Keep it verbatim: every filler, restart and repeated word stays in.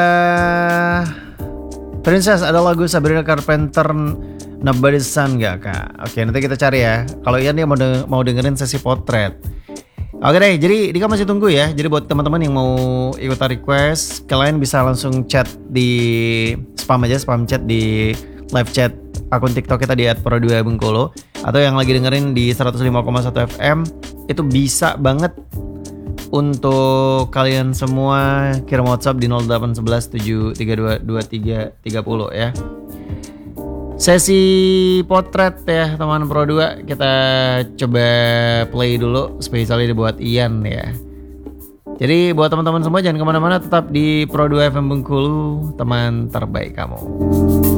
Uh, Princess, ada lagu Sabrina Carpenter Nobody's Son gak kak? Oke, nanti kita cari ya. Kalau Ian dia mau, de- mau dengerin sesi potret. Oke deh, jadi Dika masih tunggu ya. Jadi buat teman-teman yang mau ikutan request, kalian bisa langsung chat di spam aja, spam chat di live chat akun TikTok kita di at pro dua bengkulu. Atau yang lagi dengerin di seratus lima koma satu F M, itu bisa banget untuk kalian semua kirim WhatsApp di nol delapan satu satu tujuh tiga dua dua tiga tiga nol ya. Sesi potret ya teman Pro dua, kita coba play dulu spesialnya buat Ian ya. Jadi buat teman-teman semua jangan kemana-mana, tetap di Pro dua F M Bengkulu, teman terbaik kamu.